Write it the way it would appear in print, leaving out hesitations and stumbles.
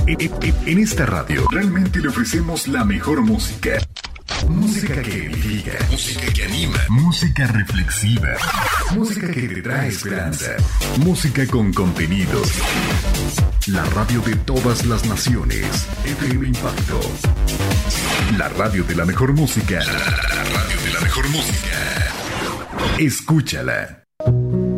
En esta radio realmente le ofrecemos la mejor música. Música que edifica, música que anima, música reflexiva, música que te trae esperanza, música con contenidos. La radio de todas las naciones, FM Impacto. La radio de la mejor música. La radio de la mejor música. Escúchala.